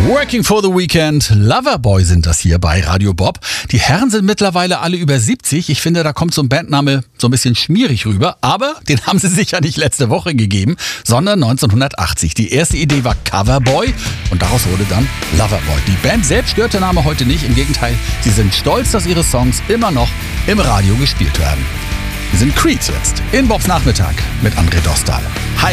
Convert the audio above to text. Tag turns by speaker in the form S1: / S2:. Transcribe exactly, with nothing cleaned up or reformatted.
S1: Working for the Weekend, Loverboy sind das hier bei Radio Bob. Die Herren sind mittlerweile alle über siebzig. Ich finde, da kommt so ein Bandname so ein bisschen schmierig rüber. Aber den haben sie sich ja nicht letzte Woche gegeben, sondern neunzehnhundertachtzig. Die erste Idee war Coverboy und daraus wurde dann Loverboy. Die Band selbst stört der Name heute nicht. Im Gegenteil, sie sind stolz, dass ihre Songs immer noch im Radio gespielt werden. Wir sind Creed jetzt in Bobs Nachmittag mit André Dostal. Hi.